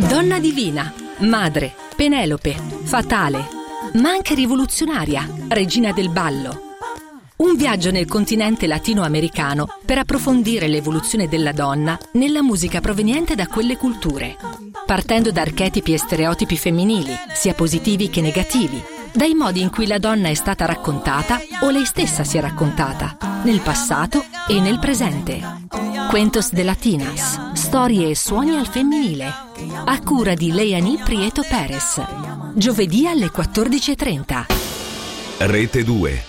Donna divina, madre, Penelope, fatale, ma anche rivoluzionaria, regina del ballo. Un viaggio nel continente latinoamericano per approfondire l'evoluzione della donna nella musica proveniente da quelle culture, partendo da archetipi e stereotipi femminili, sia positivi che negativi, dai modi in cui la donna è stata raccontata o lei stessa si è raccontata, nel passato e nel presente. Cuentos de Latinas, storie e suoni al femminile, a cura di Leani Prieto Perez, giovedì alle 14:30. Rete 2.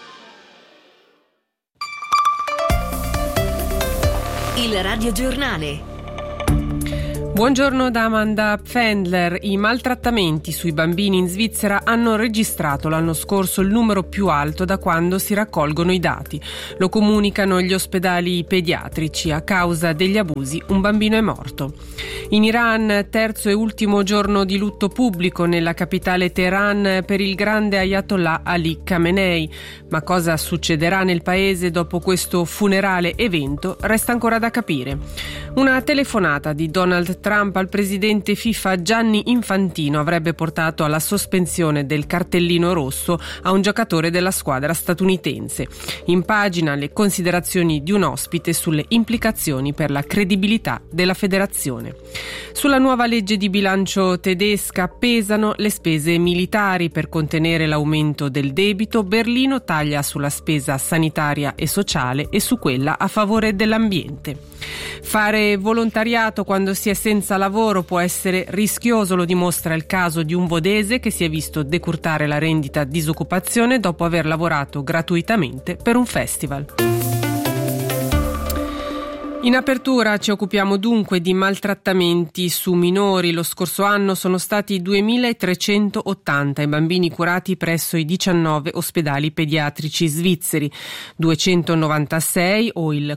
Il radiogiornale. Buongiorno da Amanda Pfändler. I maltrattamenti sui bambini in Svizzera hanno registrato l'anno scorso il numero più alto da quando si raccolgono i dati. Lo comunicano gli ospedali pediatrici. A causa degli abusi un bambino è morto. In Iran, terzo e ultimo giorno di lutto pubblico nella capitale Teheran per il grande Ayatollah Ali Khamenei. Ma cosa succederà nel paese dopo questo funerale evento resta ancora da capire. Una telefonata di Donald Trump al presidente FIFA Gianni Infantino avrebbe portato alla sospensione del cartellino rosso a un giocatore della squadra statunitense. In pagina le considerazioni di un ospite sulle implicazioni per la credibilità della federazione. Sulla nuova legge di bilancio tedesca pesano le spese militari per contenere l'aumento del debito. Berlino taglia sulla spesa sanitaria e sociale e su quella a favore dell'ambiente. Fare volontariato quando si è senza lavoro può essere rischioso, lo dimostra il caso di un vodese che si è visto decurtare la rendita disoccupazione dopo aver lavorato gratuitamente per un festival. In apertura ci occupiamo dunque di maltrattamenti su minori. Lo scorso anno sono stati 2.380 i bambini curati presso i 19 ospedali pediatrici svizzeri, 296 o il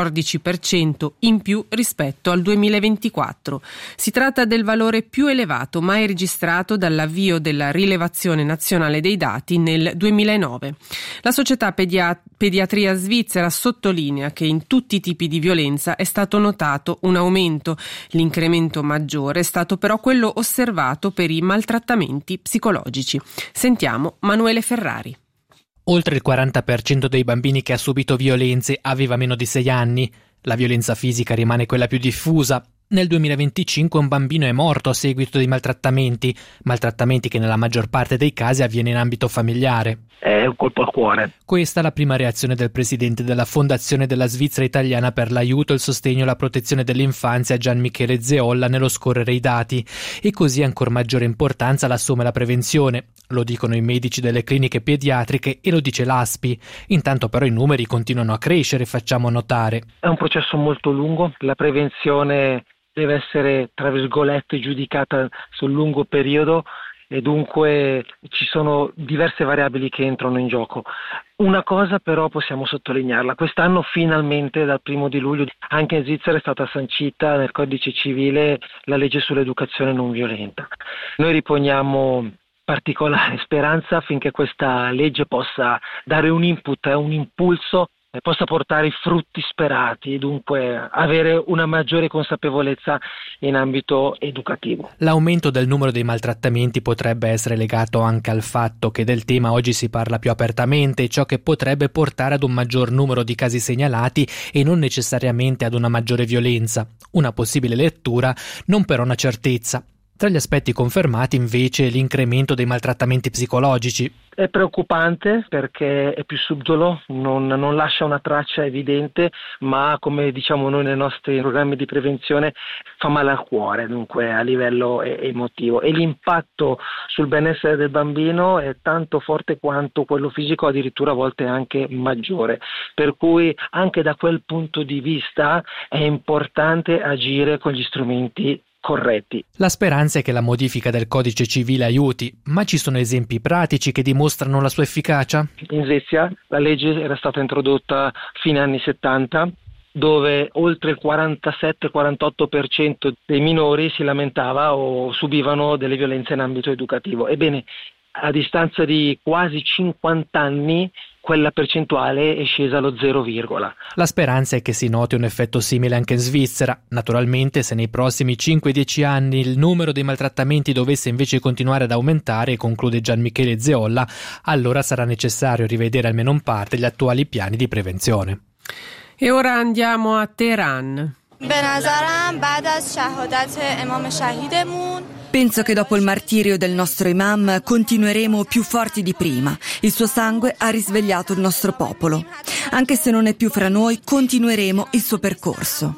14% in più rispetto al 2024. Si tratta del valore più elevato mai registrato dall'avvio della rilevazione nazionale dei dati nel 2009. La società Pediatria Svizzera sottolinea che in tutti i tipi di violenza è stato notato un aumento. L'incremento maggiore è stato però quello osservato per i maltrattamenti psicologici. Sentiamo Manuele Ferrari. Oltre il 40% dei bambini che ha subito violenze aveva meno di 6 anni. La violenza fisica rimane quella più diffusa. Nel 2025 un bambino è morto a seguito di maltrattamenti che nella maggior parte dei casi avviene in ambito familiare. È un colpo al cuore. Questa è la prima reazione del presidente della Fondazione della Svizzera Italiana per l'aiuto, il sostegno e la protezione dell'infanzia, Gian Michele Zeolla, nello scorrere i dati. E così ancor maggiore importanza l'assume la prevenzione. Lo dicono i medici delle cliniche pediatriche e lo dice l'ASPI. Intanto però i numeri continuano a crescere, facciamo notare. È un processo molto lungo. La prevenzione deve essere, tra virgolette, giudicata sul lungo periodo e dunque ci sono diverse variabili che entrano in gioco. Una cosa però possiamo sottolinearla: quest'anno finalmente dal 1 di luglio anche in Svizzera è stata sancita nel codice civile la legge sull'educazione non violenta. Noi riponiamo particolare speranza affinché questa legge possa dare un input, un impulso e possa portare i frutti sperati e dunque avere una maggiore consapevolezza in ambito educativo. L'aumento del numero dei maltrattamenti potrebbe essere legato anche al fatto che del tema oggi si parla più apertamente, ciò che potrebbe portare ad un maggior numero di casi segnalati e non necessariamente ad una maggiore violenza. Una possibile lettura, non però una certezza. Tra gli aspetti confermati invece l'incremento dei maltrattamenti psicologici. È preoccupante perché è più subdolo, non lascia una traccia evidente, ma come diciamo noi nei nostri programmi di prevenzione fa male al cuore, dunque a livello emotivo. E l'impatto sul benessere del bambino è tanto forte quanto quello fisico, addirittura a volte anche maggiore. Per cui anche da quel punto di vista è importante agire con gli strumenti corretti. La speranza è che la modifica del codice civile aiuti, ma ci sono esempi pratici che dimostrano la sua efficacia? In Svezia la legge era stata introdotta fine anni 70, dove oltre il 47-48% dei minori si lamentava o subivano delle violenze in ambito educativo. Ebbene, a distanza di quasi 50 anni quella percentuale è scesa allo 0, La speranza è che si noti un effetto simile anche in Svizzera. Naturalmente, se nei prossimi 5-10 anni il numero dei maltrattamenti dovesse invece continuare ad aumentare, conclude Gian Michele Zeolla, allora sarà necessario rivedere almeno in parte gli attuali piani di prevenzione. E ora andiamo a Teheran. Penso che dopo il martirio del nostro imam continueremo più forti di prima. Il suo sangue ha risvegliato il nostro popolo. Anche se non è più fra noi, continueremo il suo percorso.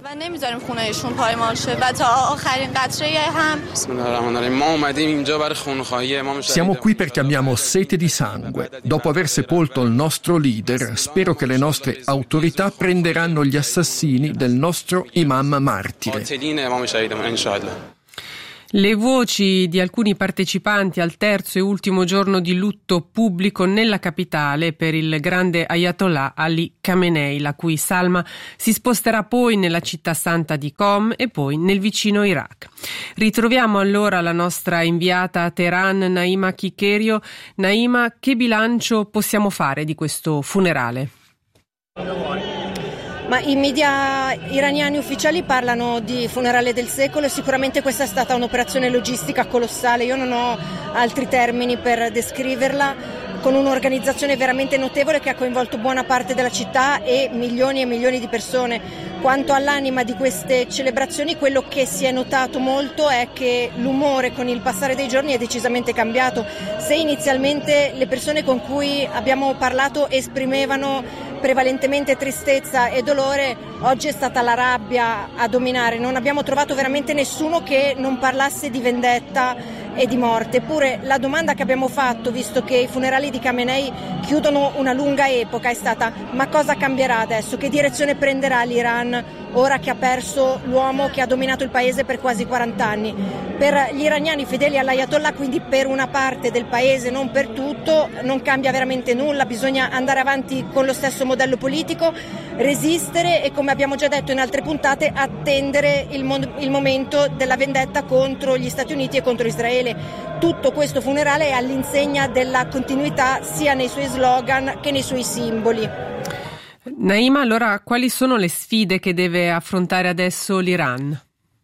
Siamo qui perché abbiamo sete di sangue. Dopo aver sepolto il nostro leader, spero che le nostre autorità prenderanno gli assassini del nostro imam martire. Le voci di alcuni partecipanti al terzo e ultimo giorno di lutto pubblico nella capitale per il grande Ayatollah Ali Khamenei, la cui salma si sposterà poi nella città santa di Qom e poi nel vicino Iraq. Ritroviamo allora la nostra inviata a Teheran, Naima Kikerio. Naima, che bilancio possiamo fare di questo funerale? Ma i media iraniani ufficiali parlano di funerale del secolo e sicuramente questa è stata un'operazione logistica colossale. Io non ho altri termini per descriverla, con un'organizzazione veramente notevole che ha coinvolto buona parte della città e milioni di persone. Quanto all'anima di queste celebrazioni, quello che si è notato molto è che l'umore con il passare dei giorni è decisamente cambiato. Se inizialmente le persone con cui abbiamo parlato esprimevano prevalentemente tristezza e dolore, oggi è stata la rabbia a dominare. Non abbiamo trovato veramente nessuno che non parlasse di vendetta e di morte. Eppure la domanda che abbiamo fatto, visto che i funerali di Khamenei chiudono una lunga epoca, è stata: ma cosa cambierà adesso? Che direzione prenderà l'Iran ora che ha perso l'uomo che ha dominato il paese per quasi 40 anni? Per gli iraniani fedeli all'Ayatollah, quindi per una parte del paese, non per tutto, non cambia veramente nulla. Bisogna andare avanti con lo stesso modello politico, resistere e, come abbiamo già detto in altre puntate, attendere il momento della vendetta contro gli Stati Uniti e contro Israele. Tutto questo funerale è all'insegna della continuità sia nei suoi slogan che nei suoi simboli. Naima, allora quali sono le sfide che deve affrontare adesso l'Iran?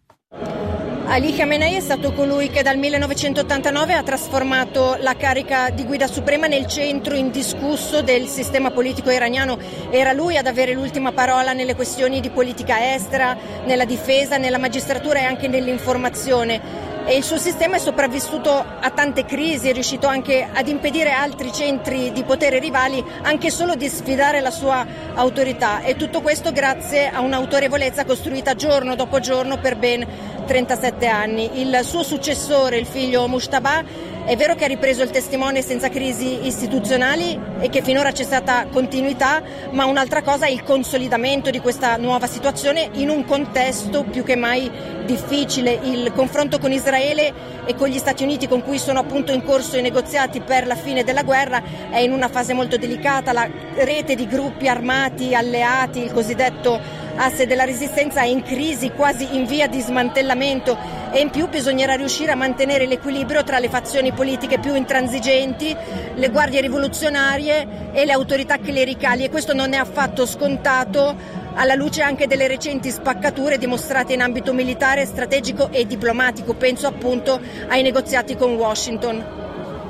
Ali Khamenei è stato colui che dal 1989 ha trasformato la carica di guida suprema nel centro indiscusso del sistema politico iraniano. Era lui ad avere l'ultima parola nelle questioni di politica estera, nella difesa, nella magistratura e anche nell'informazione. E il suo sistema è sopravvissuto a tante crisi, è riuscito anche ad impedire altri centri di potere rivali anche solo di sfidare la sua autorità, e tutto questo grazie a un'autorevolezza costruita giorno dopo giorno per ben 37 anni. Il suo successore, il figlio Mujtaba, è vero che ha ripreso il testimone senza crisi istituzionali e che finora c'è stata continuità, ma un'altra cosa è il consolidamento di questa nuova situazione in un contesto più che mai difficile. Il confronto con Israele e con gli Stati Uniti, con cui sono appunto in corso i negoziati per la fine della guerra, è in una fase molto delicata. La rete di gruppi armati alleati, il cosiddetto asse della resistenza, è in crisi, quasi in via di smantellamento, e in più bisognerà riuscire a mantenere l'equilibrio tra le fazioni politiche più intransigenti, le guardie rivoluzionarie e le autorità clericali, e questo non è affatto scontato alla luce anche delle recenti spaccature dimostrate in ambito militare, strategico e diplomatico. Penso appunto ai negoziati con Washington.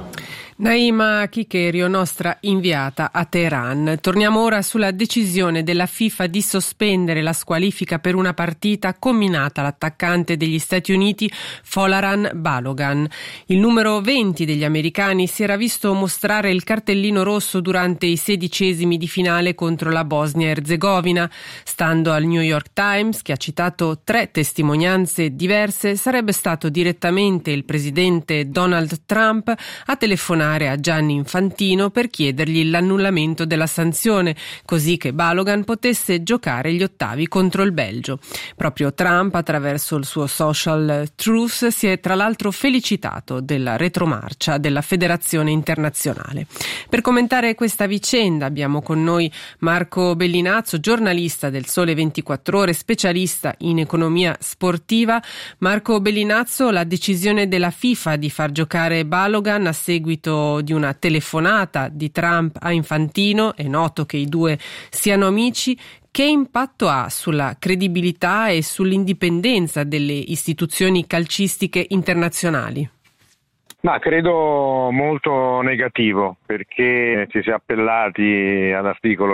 Naima Kikerio, nostra inviata a Teheran. Torniamo ora sulla decisione della FIFA di sospendere la squalifica per una partita comminata all'attaccante degli Stati Uniti Folarin Balogun. Il numero 20 degli americani si era visto mostrare il cartellino rosso durante i 16esimi di finale contro la Bosnia-Erzegovina. Stando al New York Times, che ha citato 3 testimonianze diverse, sarebbe stato direttamente il presidente Donald Trump a telefonare a Gianni Infantino per chiedergli l'annullamento della sanzione, così che Balogun potesse giocare gli ottavi contro il Belgio. Proprio Trump, attraverso il suo social Truth, si è tra l'altro felicitato della retromarcia della Federazione Internazionale. Per commentare questa vicenda abbiamo con noi Marco Bellinazzo, giornalista del Sole 24 Ore, specialista in economia sportiva. Marco Bellinazzo, la decisione della FIFA di far giocare Balogun a seguito quello di una telefonata di Trump a Infantino. È noto che i due siano amici. Che impatto ha sulla credibilità e sull'indipendenza delle istituzioni calcistiche internazionali? Ma credo molto negativo, perché ci si è appellati all'articolo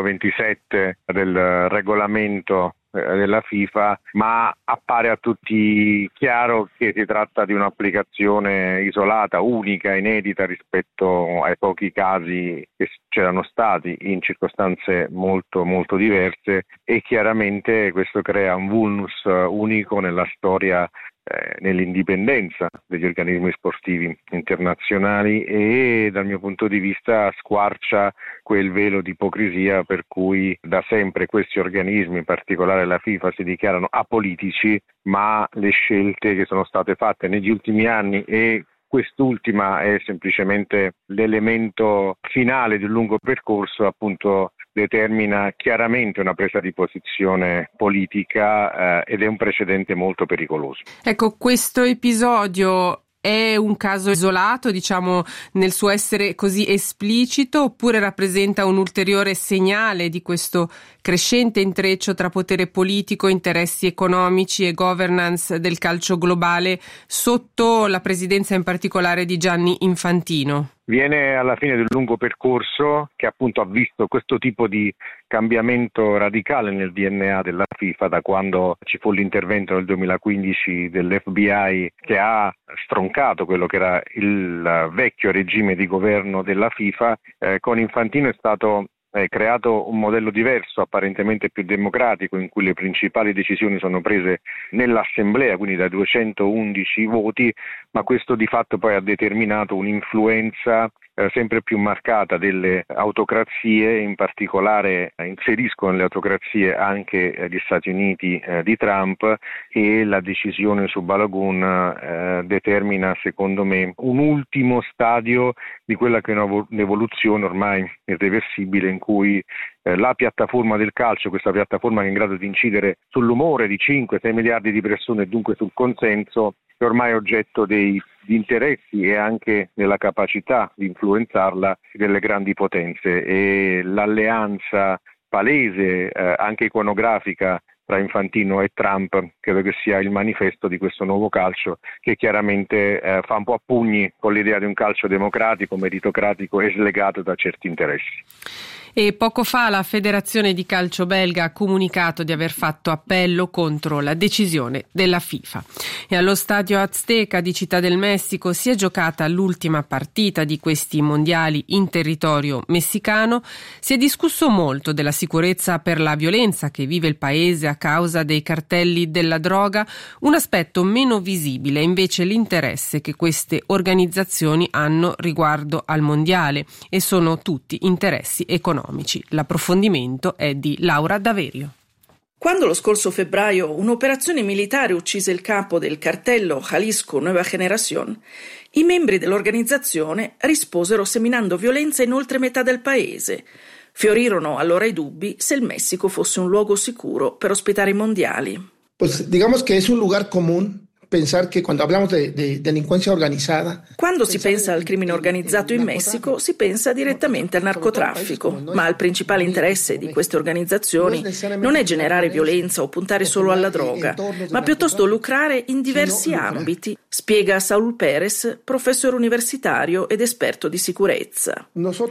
27 del regolamento della FIFA, ma appare a tutti chiaro che si tratta di un'applicazione isolata, unica, inedita rispetto ai pochi casi che c'erano stati in circostanze molto molto diverse, e chiaramente questo crea un vulnus unico nella storia, nell'indipendenza degli organismi sportivi internazionali, e dal mio punto di vista squarcia quel velo di ipocrisia per cui da sempre questi organismi, in particolare la FIFA, si dichiarano apolitici, ma le scelte che sono state fatte negli ultimi anni, e quest'ultima è semplicemente l'elemento finale di un lungo percorso, appunto determina chiaramente una presa di posizione politica ed è un precedente molto pericoloso. Ecco, questo episodio è un caso isolato, diciamo, nel suo essere così esplicito, oppure rappresenta un ulteriore segnale di questo crescente intreccio tra potere politico, interessi economici e governance del calcio globale sotto la presidenza in particolare di Gianni Infantino? Viene alla fine del lungo percorso che appunto ha visto questo tipo di cambiamento radicale nel DNA della FIFA, da quando ci fu l'intervento nel 2015 dell'FBI che ha stroncato quello che era il vecchio regime di governo della FIFA. Con Infantino è stato creato un modello diverso, apparentemente più democratico, in cui le principali decisioni sono prese nell'assemblea, quindi da 211 voti, ma questo di fatto poi ha determinato un'influenza sempre più marcata delle autocrazie, in particolare inseriscono nelle autocrazie anche gli Stati Uniti di Trump, e la decisione su Balogun determina, secondo me, un ultimo stadio di quella che è un'evoluzione ormai irreversibile, in cui la piattaforma del calcio, questa piattaforma che è in grado di incidere sull'umore di 5-6 miliardi di persone e dunque sul consenso, è ormai oggetto di interessi e anche della capacità di influenzarla delle grandi potenze, e l'alleanza palese, anche iconografica, tra Infantino e Trump credo che sia il manifesto di questo nuovo calcio, che chiaramente fa un po' a pugni con l'idea di un calcio democratico, meritocratico e slegato da certi interessi. E poco fa la Federazione di Calcio belga ha comunicato di aver fatto appello contro la decisione della FIFA. E allo Stadio Azteca di Città del Messico si è giocata l'ultima partita di questi mondiali in territorio messicano. Si è discusso molto della sicurezza per la violenza che vive il paese a causa dei cartelli della droga. Un aspetto meno visibile è invece l'interesse che queste organizzazioni hanno riguardo al mondiale, e sono tutti interessi economici. L'approfondimento è di Laura Daverio. Quando lo scorso febbraio un'operazione militare uccise il capo del cartello Jalisco Nueva Generación, i membri dell'organizzazione risposero seminando violenza in oltre metà del paese. Fiorirono allora i dubbi se il Messico fosse un luogo sicuro per ospitare i mondiali. Pues digamos que es un lugar común. Pensar que cuando hablamos de delincuencia organizzata, quando si pensa al crimine organizzato in Messico si pensa direttamente al narcotraffico, ma il principale interesse di queste organizzazioni non è generare violenza o puntare solo alla droga, ma piuttosto lucrare in diversi ambiti, spiega Saúl Pérez, professore universitario ed esperto di sicurezza.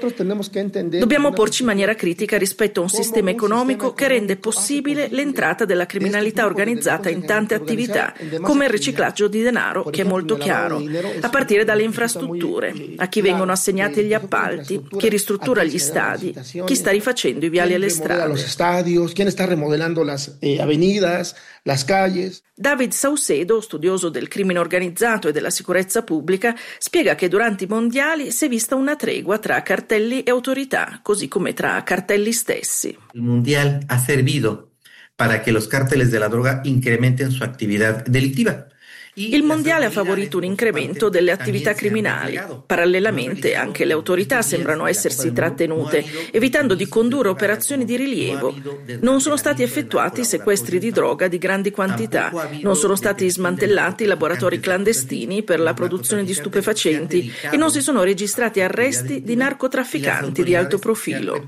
Dobbiamo porci in maniera critica rispetto a un sistema economico che rende possibile l'entrata della criminalità organizzata in tante attività, come il riciclaggio di denaro, che è molto chiaro, a partire dalle infrastrutture, a chi vengono assegnati gli appalti, chi ristruttura gli stadi, chi sta rifacendo i viali e le strade. Chi sta rimodellando le avenidas, le calles. David Saucedo, studioso del crimine organizzato e della sicurezza pubblica, spiega che durante i mondiali si è vista una tregua tra cartelli e autorità, così come tra cartelli stessi. Il mondiale ha servito para que los cárteles de la droga incrementen su actividad delictiva. Il mondiale ha favorito un incremento delle attività criminali. Parallelamente anche le autorità sembrano essersi trattenute, evitando di condurre operazioni di rilievo. Non sono stati effettuati sequestri di droga di grandi quantità, non sono stati smantellati laboratori clandestini per la produzione di stupefacenti e non si sono registrati arresti di narcotrafficanti di alto profilo.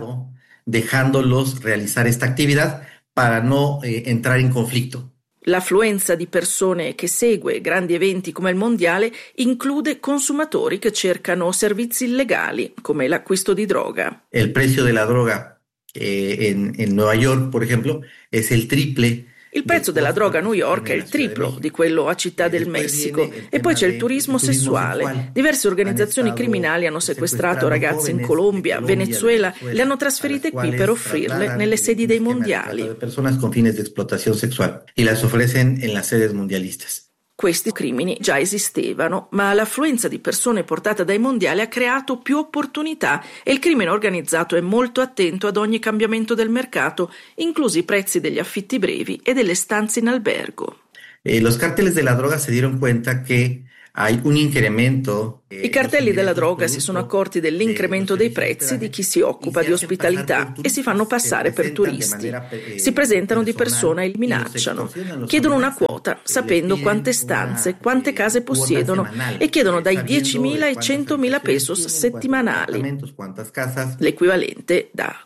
Dejándolos realizar esta actividad para no entrar in conflitto. L'affluenza di persone che segue grandi eventi come il mondiale include consumatori che cercano servizi illegali, come l'acquisto di droga. Il prezzo della droga in Nuova York, per esempio, è il triple. Il prezzo della droga a New York è il triplo di quello a Città del Messico. E poi c'è il turismo sessuale. Diverse organizzazioni criminali hanno sequestrato ragazze in Colombia, Venezuela, le hanno trasferite qui per offrirle nelle sedi dei mondiali. Persone con fines di explotación sexual y las ofrecen en las sedes mundialistas. Questi crimini già esistevano, ma l'affluenza di persone portata dai mondiali ha creato più opportunità e il crimine organizzato è molto attento ad ogni cambiamento del mercato, inclusi i prezzi degli affitti brevi e delle stanze in albergo. Los cárteles de la droga se dieron cuenta que hay un incremento. I cartelli della droga si sono accorti dell'incremento dei prezzi di chi si occupa di ospitalità e si fanno passare per turisti. Si presentano di persona e li minacciano. Chiedono una quota, sapendo quante stanze, quante case possiedono e chiedono dai 10.000 ai 100.000 pesos settimanali, l'equivalente da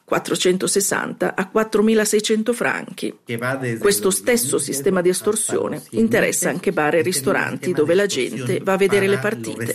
460 a 4.600 franchi. Questo stesso sistema di estorsione interessa anche bar e ristoranti dove la gente va a vedere le partite.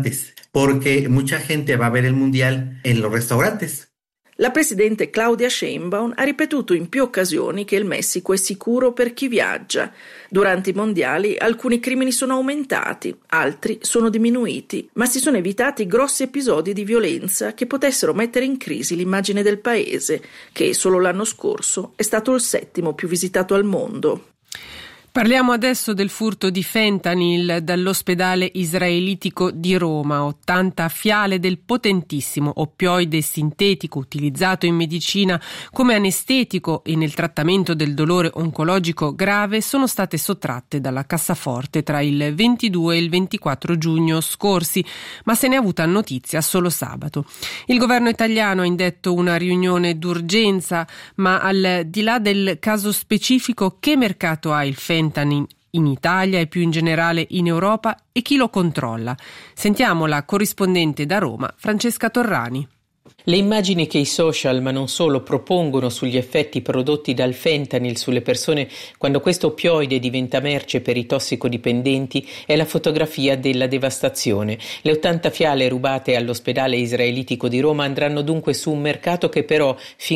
Porque mucha gente va a ver el mundial en los restaurantes. La presidente Claudia Sheinbaum ha ripetuto in più occasioni che il Messico è sicuro per chi viaggia. Durante i mondiali alcuni crimini sono aumentati, altri sono diminuiti, ma si sono evitati grossi episodi di violenza che potessero mettere in crisi l'immagine del paese, che solo l'anno scorso è stato il 7° più visitato al mondo. Parliamo adesso del furto di fentanyl dall'ospedale israelitico di Roma. 80 fiale del potentissimo oppioide sintetico utilizzato in medicina come anestetico e nel trattamento del dolore oncologico grave sono state sottratte dalla cassaforte tra il 22 e il 24 giugno scorsi, ma se ne è avuta notizia solo sabato. Il governo italiano ha indetto una riunione d'urgenza, ma al di là del caso specifico, che mercato ha il fentanyl in Italia e più in generale in Europa e chi lo controlla? Sentiamo la corrispondente da Roma, Francesca Torrani. Le immagini che i social, ma non solo, propongono sugli effetti prodotti dal fentanyl sulle persone quando questo oppioide diventa merce per i tossicodipendenti è la fotografia della devastazione. Le 80 fiale rubate all'ospedale israelitico di Roma andranno dunque su un mercato che però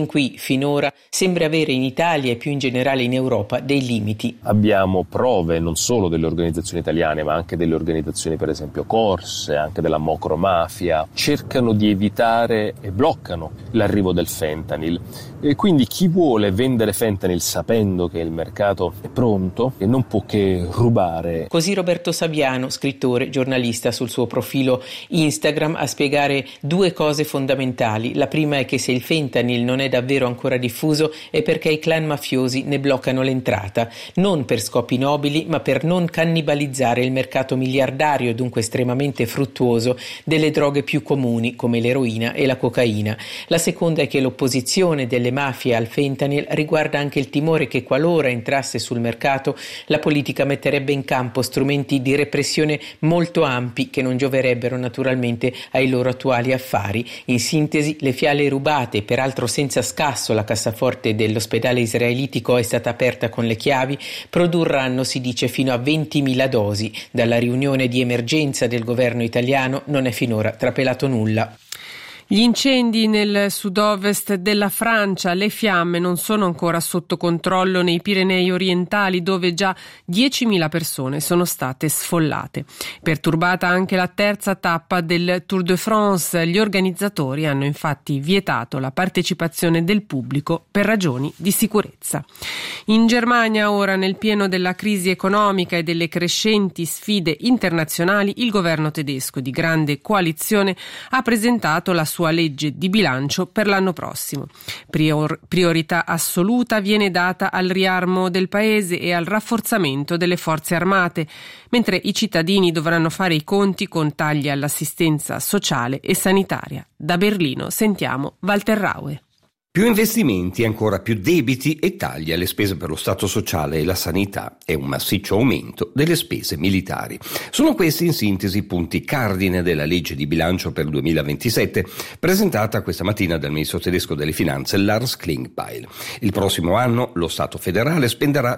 finora sembra avere in Italia e più in generale in Europa dei limiti. Abbiamo prove non solo delle organizzazioni italiane ma anche delle organizzazioni per esempio corse, anche della mocromafia, cercano di evitare e bloccano l'arrivo del fentanyl e quindi chi vuole vendere fentanyl sapendo che il mercato è pronto e non può che rubare. Così Roberto Saviano, scrittore, giornalista, sul suo profilo Instagram a spiegare due cose fondamentali. La prima è che se il fentanyl non è davvero ancora diffuso è perché i clan mafiosi ne bloccano l'entrata, non per scopi nobili ma per non cannibalizzare il mercato miliardario e dunque estremamente fruttuoso delle droghe più comuni come l'eroina e la cocaina. La seconda è che l'opposizione delle mafie al fentanyl riguarda anche il timore che qualora entrasse sul mercato la politica metterebbe in campo strumenti di repressione molto ampi che non gioverebbero naturalmente ai loro attuali affari. In sintesi, le fiale rubate, peraltro senza scasso la cassaforte dell'ospedale israelitico è stata aperta con le chiavi, produrranno, si dice, fino a 20.000 dosi. Dalla riunione di emergenza del governo italiano non è finora trapelato nulla. Gli incendi nel sud-ovest della Francia, le fiamme non sono ancora sotto controllo nei Pirenei orientali dove già 10.000 persone sono state sfollate. Perturbata anche la terza tappa del Tour de France, gli organizzatori hanno infatti vietato la partecipazione del pubblico per ragioni di sicurezza. In Germania ora, nel pieno della crisi economica e delle crescenti sfide internazionali, il governo tedesco di grande coalizione ha presentato la sua legge di bilancio per l'anno prossimo. Priorità assoluta viene data al riarmo del paese e al rafforzamento delle forze armate, mentre i cittadini dovranno fare i conti con tagli all'assistenza sociale e sanitaria. Da Berlino sentiamo Walter Raue. Più investimenti, ancora più debiti e tagli alle spese per lo Stato sociale e la sanità e un massiccio aumento delle spese militari. Sono questi in sintesi i punti cardine della legge di bilancio per il 2027, presentata questa mattina dal ministro tedesco delle finanze Lars Klingbeil. Il prossimo anno lo Stato federale spenderà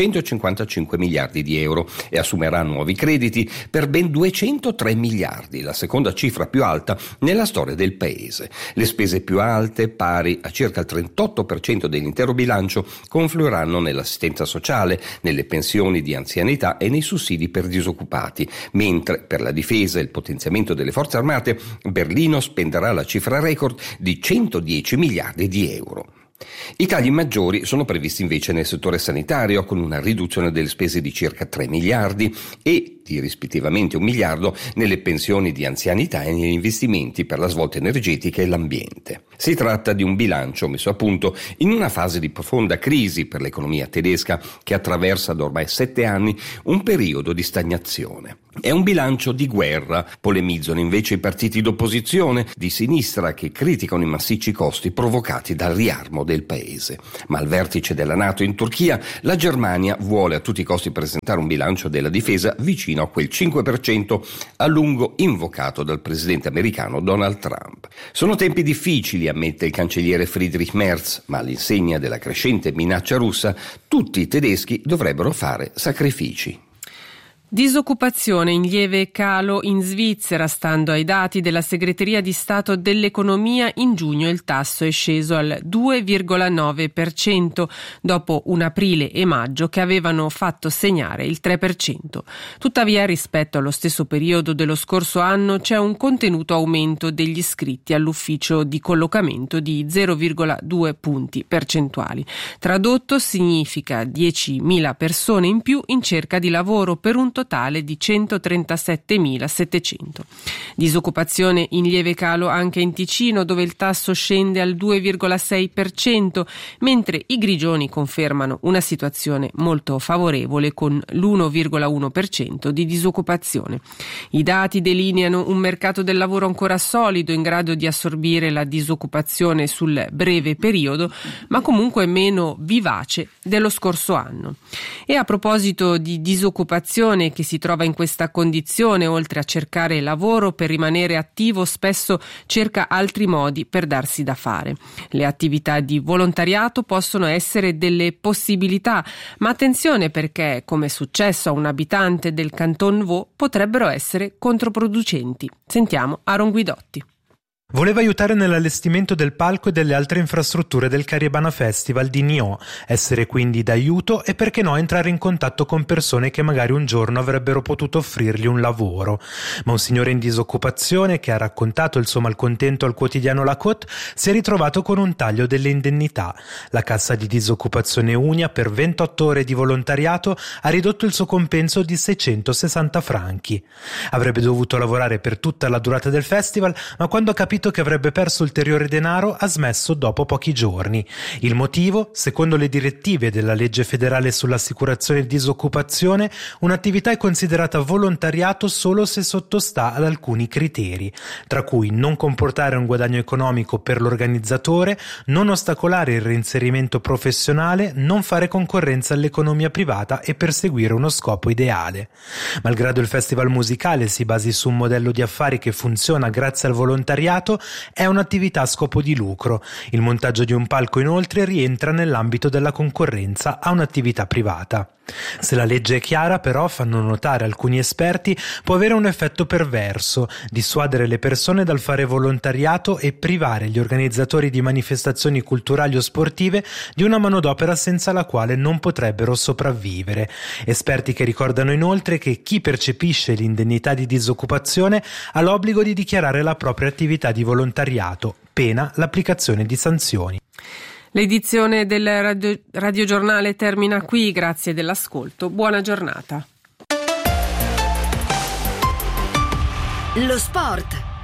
555 miliardi di euro e assumerà nuovi crediti per ben 203 miliardi, la seconda cifra più alta nella storia del paese. Le spese più alte, pari a circa il 38% dell'intero bilancio, confluiranno nell'assistenza sociale, nelle pensioni di anzianità e nei sussidi per disoccupati, mentre per la difesa e il potenziamento delle forze armate Berlino spenderà la cifra record di 110 miliardi di euro. I tagli maggiori sono previsti invece nel settore sanitario, con una riduzione delle spese di circa 3 miliardi e di rispettivamente 1 miliardo nelle pensioni di anzianità e negli investimenti per la svolta energetica e l'ambiente. Si tratta di un bilancio messo a punto in una fase di profonda crisi per l'economia tedesca, che attraversa da ormai 7 anni un periodo di stagnazione. È un bilancio di guerra, polemizzano invece i partiti d'opposizione di sinistra che criticano i massicci costi provocati dal riarmo del paese. Ma al vertice della NATO in Turchia, la Germania vuole a tutti i costi presentare un bilancio della difesa vicino a quel 5% a lungo invocato dal presidente americano Donald Trump. Sono tempi difficili, ammette il cancelliere Friedrich Merz, ma all'insegna della crescente minaccia russa, tutti i tedeschi dovrebbero fare sacrifici. Disoccupazione in lieve calo in Svizzera. Stando ai dati della Segreteria di Stato dell'Economia, in giugno il tasso è sceso al 2,9% dopo un aprile e maggio che avevano fatto segnare il 3%. Tuttavia, rispetto allo stesso periodo dello scorso anno, c'è un contenuto aumento degli iscritti all'ufficio di collocamento di 0,2 punti percentuali. Tradotto significa 10.000 persone in più in cerca di lavoro per un totale di 137.700. Disoccupazione in lieve calo anche in Ticino, dove il tasso scende al 2,6%, mentre i grigioni confermano una situazione molto favorevole con l'1,1% di disoccupazione. I dati delineano un mercato del lavoro ancora solido, in grado di assorbire la disoccupazione sul breve periodo, ma comunque meno vivace dello scorso anno. E a proposito di disoccupazione, che si trova in questa condizione, oltre a cercare lavoro per rimanere attivo, spesso cerca altri modi per darsi da fare. Le attività di volontariato possono essere delle possibilità, ma attenzione, perché, come è successo a un abitante del Canton Vaud, potrebbero essere controproducenti. Sentiamo Aaron Guidotti. Voleva aiutare nell'allestimento del palco e delle altre infrastrutture del Caribana Festival di Nyon, essere quindi d'aiuto e perché no entrare in contatto con persone che magari un giorno avrebbero potuto offrirgli un lavoro. Ma un signore in disoccupazione che ha raccontato il suo malcontento al quotidiano La Côte si è ritrovato con un taglio delle indennità. La cassa di disoccupazione Unia per 28 ore di volontariato ha ridotto il suo compenso di 660 franchi. Avrebbe dovuto lavorare per tutta la durata del festival, ma quando ha capito che avrebbe perso ulteriore denaro ha smesso dopo pochi giorni. Il motivo? Secondo le direttive della legge federale sull'assicurazione e disoccupazione, un'attività è considerata volontariato solo se sottostà ad alcuni criteri, tra cui non comportare un guadagno economico per l'organizzatore, non ostacolare il reinserimento professionale, non fare concorrenza all'economia privata e perseguire uno scopo ideale. Malgrado il festival musicale si basi su un modello di affari che funziona grazie al volontariato, è un'attività a scopo di lucro. Il montaggio di un palco inoltre rientra nell'ambito della concorrenza a un'attività privata. Se la legge è chiara, però, fanno notare alcuni esperti, può avere un effetto perverso, dissuadere le persone dal fare volontariato e privare gli organizzatori di manifestazioni culturali o sportive di una manodopera senza la quale non potrebbero sopravvivere. Esperti che ricordano inoltre che chi percepisce l'indennità di disoccupazione ha l'obbligo di dichiarare la propria attività di volontariato, pena l'applicazione di sanzioni. L'edizione del radiogiornale termina qui, grazie dell'ascolto, buona giornata. Lo sport.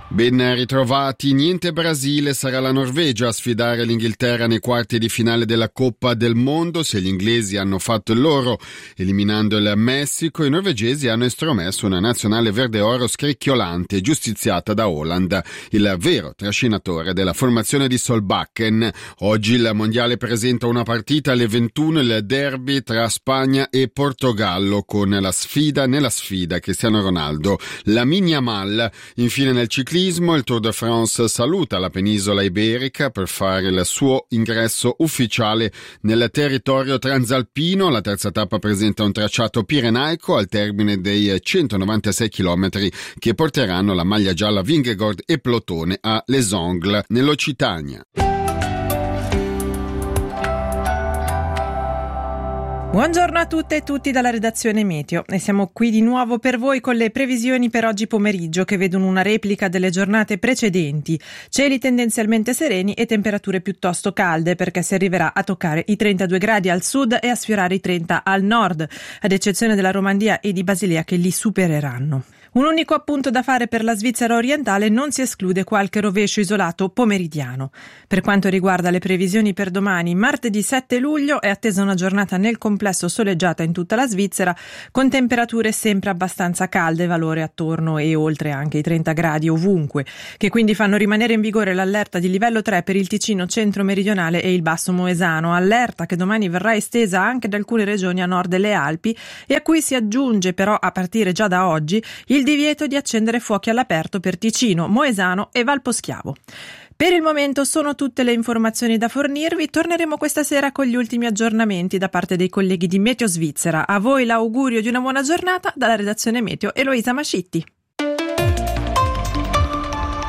Ben ritrovati, niente Brasile, sarà la Norvegia a sfidare l'Inghilterra nei quarti di finale della Coppa del Mondo. Se gli inglesi hanno fatto il loro eliminando il Messico, i norvegesi hanno estromesso una nazionale verde-oro scricchiolante giustiziata da Haaland, il vero trascinatore della formazione di Solbakken. Oggi il mondiale presenta una partita alle 21, il derby tra Spagna e Portogallo, con la sfida nella sfida Cristiano Ronaldo, Lamine Yamal. Infine nel ciclismo il Tour de France saluta la penisola iberica per fare il suo ingresso ufficiale nel territorio transalpino. La terza tappa presenta un tracciato pirenaico al termine dei 196 km che porteranno la maglia gialla Vingegaard e Plotone a Les Angles nell'Occitania. Buongiorno a tutte e tutti dalla redazione Meteo e siamo qui di nuovo per voi con le previsioni per oggi pomeriggio che vedono una replica delle giornate precedenti. Cieli tendenzialmente sereni e temperature piuttosto calde perché si arriverà a toccare i 32 gradi al sud e a sfiorare i 30 al nord, ad eccezione della Romandia e di Basilea che li supereranno. Un unico appunto da fare per la Svizzera orientale: non si esclude qualche rovescio isolato pomeridiano. Per quanto riguarda le previsioni per domani, martedì 7 luglio, è attesa una giornata nel complesso soleggiata in tutta la Svizzera, con temperature sempre abbastanza calde, valore attorno e oltre anche i 30 gradi ovunque, che quindi fanno rimanere in vigore l'allerta di livello 3 per il Ticino centro-meridionale e il Basso Moesano, allerta che domani verrà estesa anche ad alcune regioni a nord delle Alpi e a cui si aggiunge però a partire già da oggi il divieto di accendere fuochi all'aperto per Ticino, Moesano e Valposchiavo. Per il momento sono tutte le informazioni da fornirvi. Torneremo questa sera con gli ultimi aggiornamenti da parte dei colleghi di Meteo Svizzera. A voi l'augurio di una buona giornata dalla redazione Meteo, Eloisa Mascitti.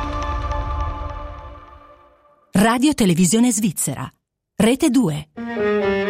Radio Televisione Svizzera, Rete 2.